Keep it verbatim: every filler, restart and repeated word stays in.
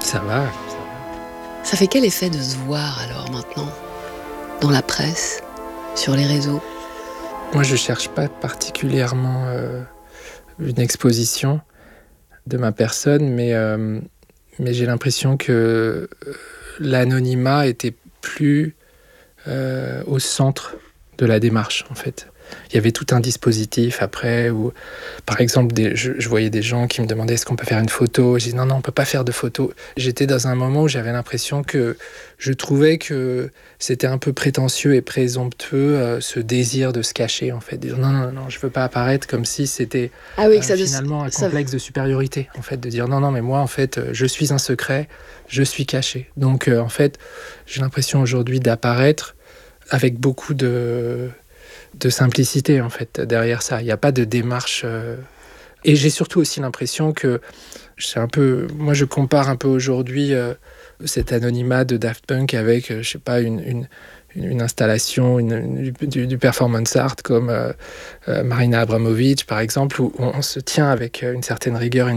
Ça va, ça va. Ça fait quel effet de se voir alors maintenant? Dans la presse, sur les réseaux? Moi, je cherche pas particulièrement euh, une exposition de ma personne, mais, euh, mais j'ai l'impression que l'anonymat était plus euh, au centre de la démarche, en fait. Il y avait tout un dispositif après où, par exemple, des, je, je voyais des gens qui me demandaient est-ce qu'on peut faire une photo. J'ai dit non, non, on ne peut pas faire de photo. J'étais dans un moment où j'avais l'impression que je trouvais que c'était un peu prétentieux et présomptueux, euh, ce désir de se cacher, en fait. Dire non, non, non, je ne veux pas apparaître, comme si c'était Ah oui, euh, que ça, finalement un ça... complexe de supériorité, en fait, de dire non, non, mais moi, en fait, je suis un secret, je suis caché. Donc, euh, en fait, j'ai l'impression aujourd'hui d'apparaître avec beaucoup de... de simplicité, en fait, derrière ça. Il n'y a pas de démarche. Euh... Et j'ai surtout aussi l'impression que c'est un peu... Moi, je compare un peu aujourd'hui euh, cet anonymat de Daft Punk avec, euh, je sais pas, une, une, une installation une, une, du, du performance art comme euh, euh, Marina Abramovic, par exemple, où on, on se tient avec une certaine rigueur,